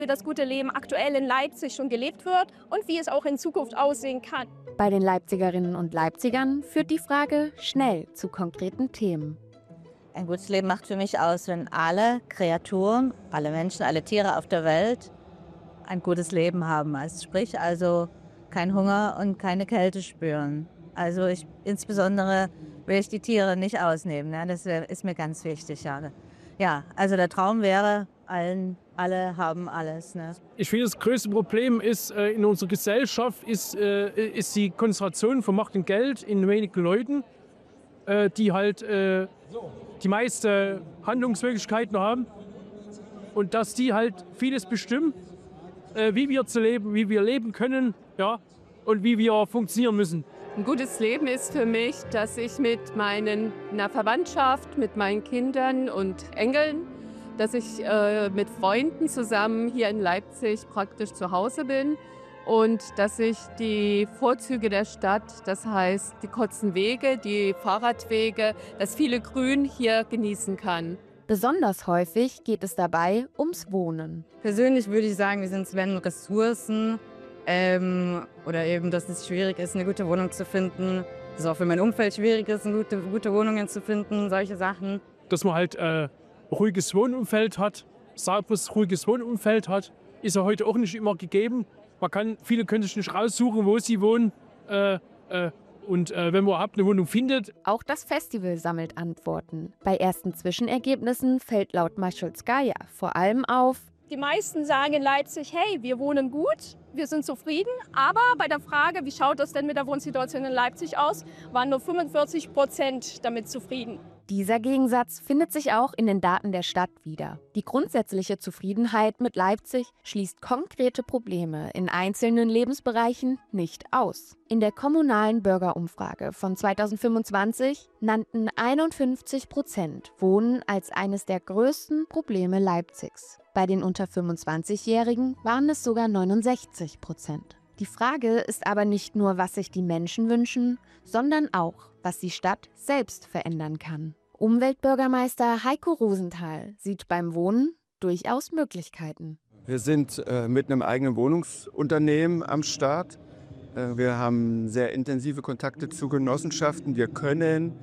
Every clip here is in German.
wie das gute Leben aktuell in Leipzig schon gelebt wird und wie es auch in Zukunft aussehen kann. Bei den Leipzigerinnen und Leipzigern führt die Frage schnell zu konkreten Themen. Ein gutes Leben macht für mich aus, wenn alle Kreaturen, alle Menschen, alle Tiere auf der Welt ein gutes Leben haben. Also sprich also kein Hunger und keine Kälte spüren. Also insbesondere will ich die Tiere nicht ausnehmen. Ja, das ist mir ganz wichtig. Ja, also der Traum wäre, alle haben alles. Ne? Ich finde, das größte Problem ist in unserer Gesellschaft ist die Konzentration von Macht und Geld in wenigen Leuten, die halt die meisten Handlungsmöglichkeiten haben und dass die halt vieles bestimmen, wie wir leben können, ja, und wie wir funktionieren müssen. Ein gutes Leben ist für mich, dass ich mit meiner Verwandtschaft, mit meinen Kindern und Enkeln, dass ich mit Freunden zusammen hier in Leipzig praktisch zu Hause bin und dass ich die Vorzüge der Stadt, das heißt die kurzen Wege, die Fahrradwege, das viele Grün hier genießen kann. Besonders häufig geht es dabei ums Wohnen. Persönlich würde ich sagen, wir sind es, wenn Ressourcen oder eben, dass es schwierig ist, eine gute Wohnung zu finden. Dass es auch für mein Umfeld schwierig ist, gute Wohnungen zu finden, solche Sachen. Dass man halt ruhiges Wohnumfeld hat, sauberes, ruhiges Wohnumfeld hat, ist ja heute auch nicht immer gegeben. Viele können sich nicht raussuchen, wo sie wohnen. Und wenn man überhaupt eine Wohnung findet. Auch das Festival sammelt Antworten. Bei ersten Zwischenergebnissen fällt laut Maschulskaya vor allem auf: Die meisten sagen in Leipzig, hey, wir wohnen gut, wir sind zufrieden. Aber bei der Frage, wie schaut das denn mit der Wohnsituation in Leipzig aus, waren nur 45% damit zufrieden. Dieser Gegensatz findet sich auch in den Daten der Stadt wieder. Die grundsätzliche Zufriedenheit mit Leipzig schließt konkrete Probleme in einzelnen Lebensbereichen nicht aus. In der kommunalen Bürgerumfrage von 2025 nannten 51% Wohnen als eines der größten Probleme Leipzigs. Bei den unter 25-Jährigen waren es sogar 69%. Die Frage ist aber nicht nur, was sich die Menschen wünschen, sondern auch, was die Stadt selbst verändern kann. Umweltbürgermeister Heiko Rosenthal sieht beim Wohnen durchaus Möglichkeiten. Wir sind mit einem eigenen Wohnungsunternehmen am Start. Wir haben sehr intensive Kontakte zu Genossenschaften. Wir können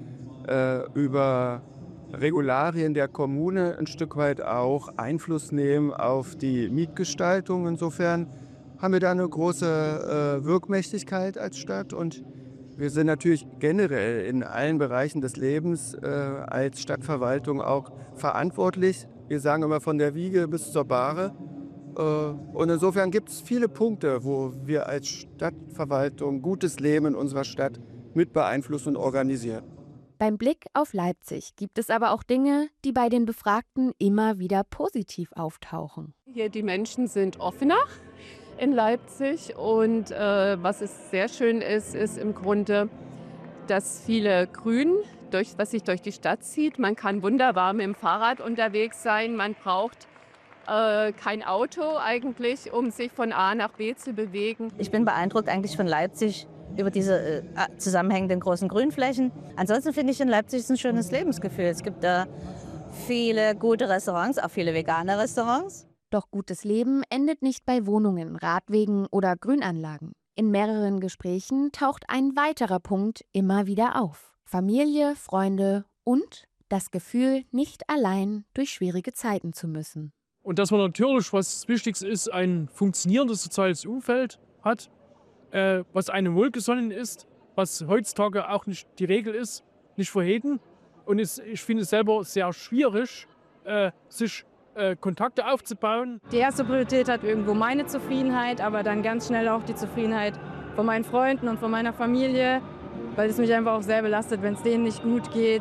über Regularien der Kommune ein Stück weit auch Einfluss nehmen auf die Mietgestaltung. Insofern haben wir da eine große Wirkmächtigkeit als Stadt und wir sind natürlich generell in allen Bereichen des Lebens als Stadtverwaltung auch verantwortlich. Wir sagen immer von der Wiege bis zur Bahre. Und insofern gibt es viele Punkte, wo wir als Stadtverwaltung gutes Leben in unserer Stadt mit beeinflussen und organisieren. Beim Blick auf Leipzig gibt es aber auch Dinge, die bei den Befragten immer wieder positiv auftauchen. Hier die Menschen sind offener in Leipzig und was es sehr schön ist, ist im Grunde, dass viele Grün, was sich durch die Stadt zieht. Man kann wunderbar mit dem Fahrrad unterwegs sein, man braucht kein Auto eigentlich, um sich von A nach B zu bewegen. Ich bin beeindruckt eigentlich von Leipzig über diese zusammenhängenden großen Grünflächen. Ansonsten finde ich in Leipzig ist ein schönes Lebensgefühl. Es gibt da viele gute Restaurants, auch viele vegane Restaurants. Doch gutes Leben endet nicht bei Wohnungen, Radwegen oder Grünanlagen. In mehreren Gesprächen taucht ein weiterer Punkt immer wieder auf: Familie, Freunde und das Gefühl, nicht allein durch schwierige Zeiten zu müssen. Und dass man natürlich, was Wichtigste ist, ein funktionierendes soziales Umfeld hat, was einem wohlgesonnen ist, was heutzutage auch nicht die Regel ist, nicht vorhanden. Und ich finde es selber sehr schwierig, sich Kontakte aufzubauen. Die erste Priorität hat irgendwo meine Zufriedenheit, aber dann ganz schnell auch die Zufriedenheit von meinen Freunden und von meiner Familie, weil es mich einfach auch sehr belastet, wenn es denen nicht gut geht,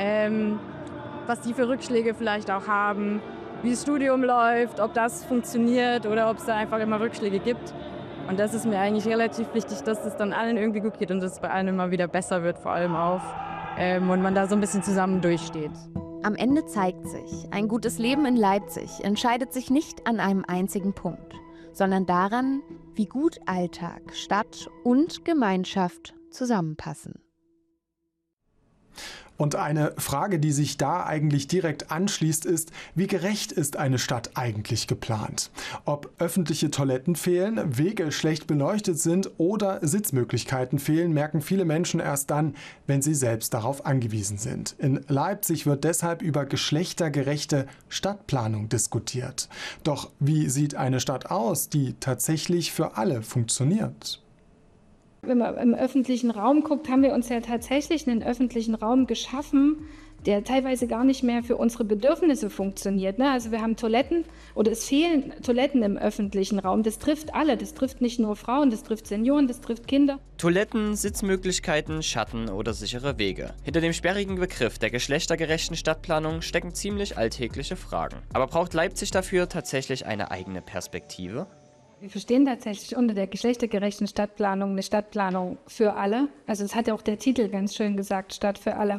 was die für Rückschläge vielleicht auch haben, wie das Studium läuft, ob das funktioniert oder ob es da einfach immer Rückschläge gibt. Und das ist mir eigentlich relativ wichtig, dass es dann allen irgendwie gut geht und dass es bei allen immer wieder besser wird, vor allem auch. Und man da so ein bisschen zusammen durchsteht. Am Ende zeigt sich, ein gutes Leben in Leipzig entscheidet sich nicht an einem einzigen Punkt, sondern daran, wie gut Alltag, Stadt und Gemeinschaft zusammenpassen. Und eine Frage, die sich da eigentlich direkt anschließt, ist, wie gerecht ist eine Stadt eigentlich geplant? Ob öffentliche Toiletten fehlen, Wege schlecht beleuchtet sind oder Sitzmöglichkeiten fehlen, merken viele Menschen erst dann, wenn sie selbst darauf angewiesen sind. In Leipzig wird deshalb über geschlechtergerechte Stadtplanung diskutiert. Doch wie sieht eine Stadt aus, die tatsächlich für alle funktioniert? Wenn man im öffentlichen Raum guckt, haben wir uns ja tatsächlich einen öffentlichen Raum geschaffen, der teilweise gar nicht mehr für unsere Bedürfnisse funktioniert. Also wir haben Toiletten oder es fehlen Toiletten im öffentlichen Raum. Das trifft alle. Das trifft nicht nur Frauen, das trifft Senioren, das trifft Kinder. Toiletten, Sitzmöglichkeiten, Schatten oder sichere Wege. Hinter dem sperrigen Begriff der geschlechtergerechten Stadtplanung stecken ziemlich alltägliche Fragen. Aber braucht Leipzig dafür tatsächlich eine eigene Perspektive? Wir verstehen tatsächlich unter der geschlechtergerechten Stadtplanung eine Stadtplanung für alle. Also es hat ja auch der Titel ganz schön gesagt, Stadt für alle.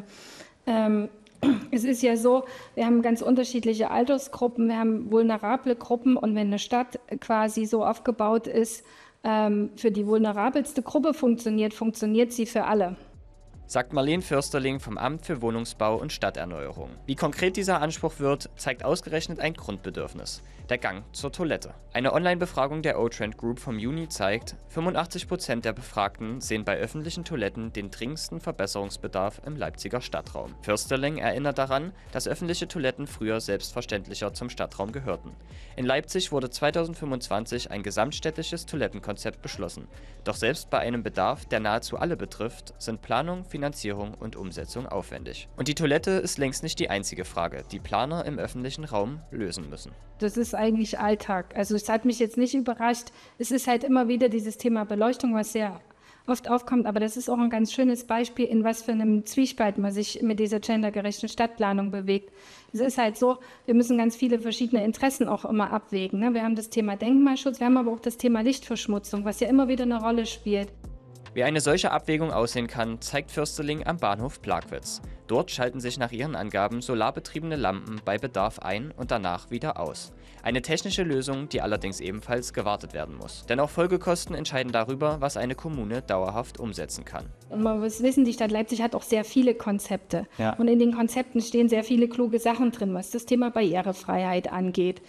Es ist ja so, wir haben ganz unterschiedliche Altersgruppen, wir haben vulnerable Gruppen und wenn eine Stadt quasi so aufgebaut ist, für die vulnerabelste Gruppe funktioniert, funktioniert sie für alle. Sagt Marlene Försterling vom Amt für Wohnungsbau und Stadterneuerung. Wie konkret dieser Anspruch wird, zeigt ausgerechnet ein Grundbedürfnis: der Gang zur Toilette. Eine Online-Befragung der O-Trend Group vom Juni zeigt, 85% der Befragten sehen bei öffentlichen Toiletten den dringendsten Verbesserungsbedarf im Leipziger Stadtraum. Försterling erinnert daran, dass öffentliche Toiletten früher selbstverständlicher zum Stadtraum gehörten. In Leipzig wurde 2025 ein gesamtstädtisches Toilettenkonzept beschlossen. Doch selbst bei einem Bedarf, der nahezu alle betrifft, sind Planung, Finanzierung und Umsetzung aufwendig. Und die Toilette ist längst nicht die einzige Frage, die Planer im öffentlichen Raum lösen müssen. Das ist eigentlich Alltag. Also es hat mich jetzt nicht überrascht. Es ist halt immer wieder dieses Thema Beleuchtung, was sehr oft aufkommt. Aber das ist auch ein ganz schönes Beispiel, in was für einem Zwiespalt man sich mit dieser gendergerechten Stadtplanung bewegt. Es ist halt so, wir müssen ganz viele verschiedene Interessen auch immer abwägen. Wir haben das Thema Denkmalschutz, wir haben aber auch das Thema Lichtverschmutzung, was ja immer wieder eine Rolle spielt. Wie eine solche Abwägung aussehen kann, zeigt Försterling am Bahnhof Plagwitz. Dort schalten sich nach ihren Angaben solarbetriebene Lampen bei Bedarf ein und danach wieder aus. Eine technische Lösung, die allerdings ebenfalls gewartet werden muss. Denn auch Folgekosten entscheiden darüber, was eine Kommune dauerhaft umsetzen kann. Und man muss wissen, die Stadt Leipzig hat auch sehr viele Konzepte. Ja. Und in den Konzepten stehen sehr viele kluge Sachen drin, was das Thema Barrierefreiheit angeht,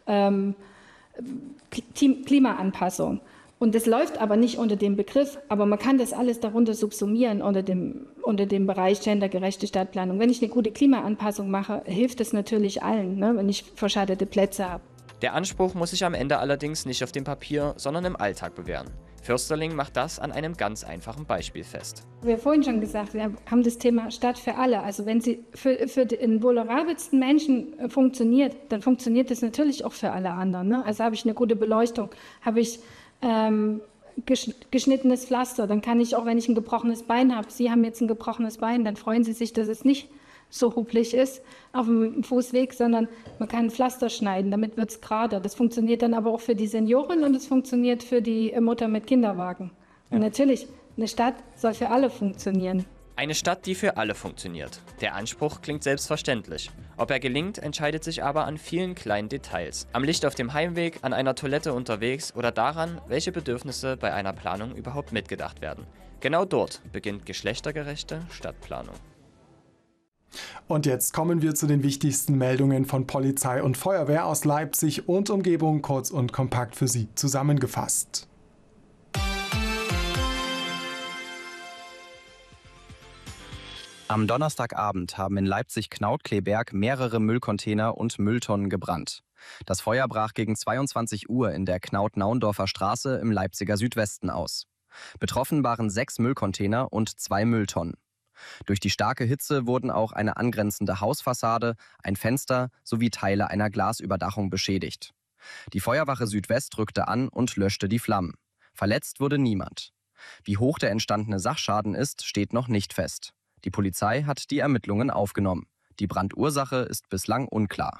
Klimaanpassung. Und das läuft aber nicht unter dem Begriff, aber man kann das alles darunter subsumieren unter dem Bereich gendergerechte Stadtplanung. Wenn ich eine gute Klimaanpassung mache, hilft das natürlich allen, wenn ich verschattete Plätze habe. Der Anspruch muss sich am Ende allerdings nicht auf dem Papier, sondern im Alltag bewähren. Försterling macht das an einem ganz einfachen Beispiel fest. Wie wir vorhin schon gesagt, wir haben das Thema Stadt für alle. Also wenn sie für den vulnerabelsten Menschen funktioniert, dann funktioniert das natürlich auch für alle anderen. Also habe ich eine gute Beleuchtung, habe ich geschnittenes Pflaster, dann kann ich auch, wenn ich ein gebrochenes Bein habe, Sie haben jetzt ein gebrochenes Bein, dann freuen Sie sich, dass es nicht so hupplig ist auf dem Fußweg, sondern man kann ein Pflaster schneiden, damit wird es gerader. Das funktioniert dann aber auch für die Senioren und es funktioniert für die Mutter mit Kinderwagen. Und natürlich, eine Stadt soll für alle funktionieren. Eine Stadt, die für alle funktioniert. Der Anspruch klingt selbstverständlich. Ob er gelingt, entscheidet sich aber an vielen kleinen Details. Am Licht auf dem Heimweg, an einer Toilette unterwegs oder daran, welche Bedürfnisse bei einer Planung überhaupt mitgedacht werden. Genau dort beginnt geschlechtergerechte Stadtplanung. Und jetzt kommen wir zu den wichtigsten Meldungen von Polizei und Feuerwehr aus Leipzig und Umgebung, kurz und kompakt für Sie zusammengefasst. Am Donnerstagabend haben in Leipzig-Knaut-Kleberg mehrere Müllcontainer und Mülltonnen gebrannt. Das Feuer brach gegen 22 Uhr in der Knaut-Naundorfer Straße im Leipziger Südwesten aus. Betroffen waren 6 Müllcontainer und 2 Mülltonnen. Durch die starke Hitze wurden auch eine angrenzende Hausfassade, ein Fenster sowie Teile einer Glasüberdachung beschädigt. Die Feuerwache Südwest rückte an und löschte die Flammen. Verletzt wurde niemand. Wie hoch der entstandene Sachschaden ist, steht noch nicht fest. Die Polizei hat die Ermittlungen aufgenommen. Die Brandursache ist bislang unklar.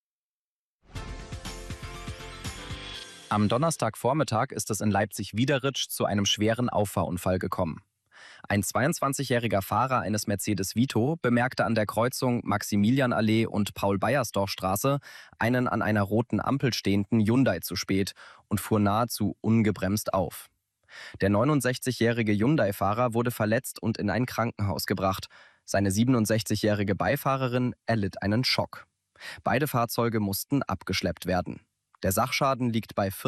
Am Donnerstagvormittag ist es in Leipzig-Wiederitsch zu einem schweren Auffahrunfall gekommen. Ein 22-jähriger Fahrer eines Mercedes Vito bemerkte an der Kreuzung Maximilianallee und Paul-Beiersdorf-Straße einen an einer roten Ampel stehenden Hyundai zu spät und fuhr nahezu ungebremst auf. Der 69-jährige Hyundai-Fahrer wurde verletzt und in ein Krankenhaus gebracht. Seine 67-jährige Beifahrerin erlitt einen Schock. Beide Fahrzeuge mussten abgeschleppt werden. Der Sachschaden liegt bei